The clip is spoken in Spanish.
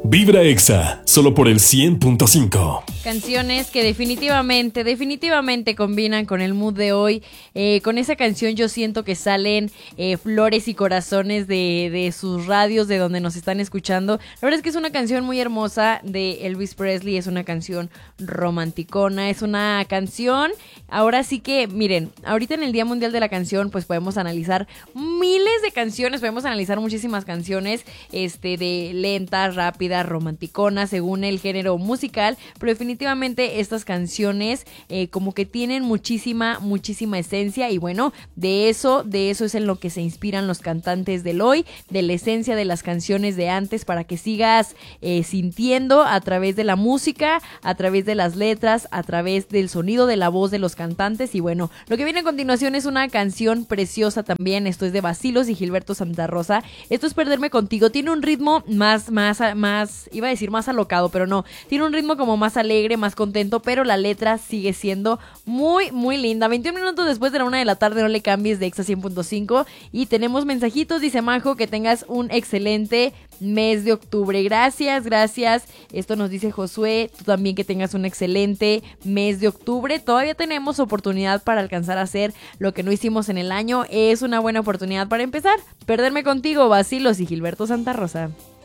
Vibra Exa, solo por el 100.5. Canciones que definitivamente combinan con el mood de hoy. Con esa canción yo siento que salen flores y corazones de sus radios, de donde nos están escuchando. La verdad es que es una canción muy hermosa de Elvis Presley, es una canción romanticona, es una canción, ahora sí que, miren, ahorita en el Día Mundial de la Canción, pues podemos analizar miles de canciones, podemos analizar muchísimas canciones, de lentas, rápidas, romanticonas, según el género musical, pero definitivamente estas canciones como que tienen muchísima esencia y bueno, de eso es en lo que se inspiran los cantantes del hoy, de la esencia de las canciones de antes, para que sigas sintiendo a través de la música, a través de las letras, a través del sonido de la voz de los cantantes. Y bueno, lo que viene a continuación es una canción preciosa también. Esto es de Bacilos y Gilberto Santa Rosa. Esto es Perderme Contigo. Tiene un ritmo más, iba a decir más alocado, pero no, tiene un ritmo como más alegre, más contento, pero la letra sigue siendo muy linda. 21 minutos después de la 1 de la tarde, no le cambies, de Exa 100.5. Y tenemos mensajitos, dice Majo, que tengas un excelente mes de octubre. Gracias. Esto nos dice Josué, tú también, que tengas un excelente mes de octubre. Todavía tenemos oportunidad para alcanzar a hacer lo que no hicimos en el año. Es una buena oportunidad para empezar. Perderme Contigo, Bacilos y Gilberto Santa Rosa.